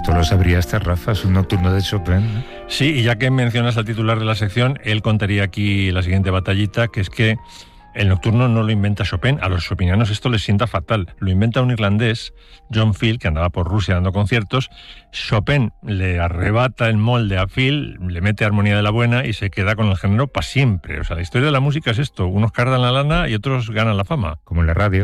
Esto lo sabría este Rafa, es un nocturno de Chopin, ¿no? Sí, y ya que mencionas al titular de la sección, él contaría aquí la siguiente batallita, que es que el nocturno no lo inventa Chopin. A los chopinianos esto les sienta fatal. Lo inventa un irlandés, John Field, que andaba por Rusia dando conciertos. Chopin le arrebata el molde a Field, le mete armonía de la buena y se queda con el género para siempre. O sea, la historia de la música es esto. Unos cargan la lana y otros ganan la fama. Como en la radio.